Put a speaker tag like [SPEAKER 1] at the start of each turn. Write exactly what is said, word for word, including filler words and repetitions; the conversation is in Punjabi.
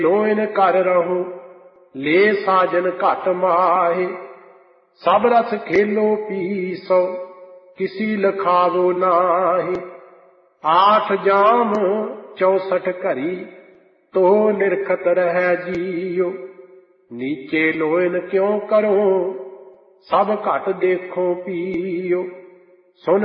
[SPEAKER 1] ਲੋਇਨ ਕਰ ਰਹੋ ਲੈ ਸਾਜਨ ਘਟ ਮਾਹੇ। ਸਭ ਰਸ ਖੇਲੋ ਪੀਸੋ ਕਿਸੀ ਲਖਾਵੋ ਨਾਹੀ। ਆਠ ਜਾਮ ਚੌਸਠ ਘਰੀ ਤੋ ਨਿਰਖਤ ਰਹਿ ਜੀਓ। ਨੀਚੇ ਲੋਇਨ ਕਿਉ ਕਰੋ ਸਭ ਘਟ ਦੇਖੋ ਪੀਓ। ਸੁਨ